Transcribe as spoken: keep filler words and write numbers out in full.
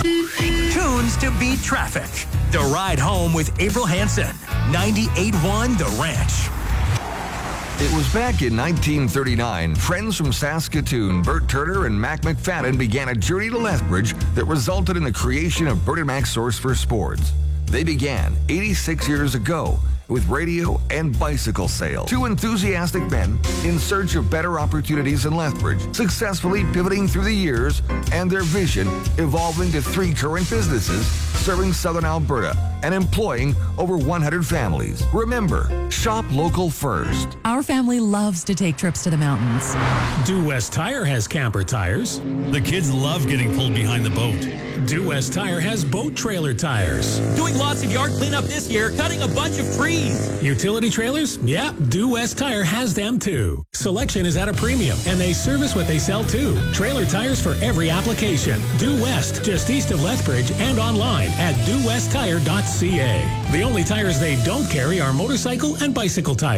Tunes to beat traffic. The Ride Home with April Hansen. ninety-eight point one The Ranch. It was back in nineteen thirty-nine, friends from Saskatoon, Bert Turner and Mac McFadden began a journey to Lethbridge that resulted in the creation of Bert and Mac's Source for Sports. They began eighty-six years ago with radio and bicycle sales. Two enthusiastic men in search of better opportunities in Lethbridge, successfully pivoting through the years and their vision evolving to three current businesses serving southern Alberta and employing over one hundred families. Remember, shop local first. Our family loves to take trips to the mountains. Due West Tire has camper tires. The kids love getting pulled behind the boat. Due West Tire has boat trailer tires. Doing lots of yard cleanup this year, cutting a bunch of trees. Utility trailers? Yeah, Due West Tire has them too. Selection is at a premium, and they service what they sell too. Trailer tires for every application. Due West, just east of Lethbridge, and online at due west tire dot c a. The only tires they don't carry are motorcycle and bicycle tires.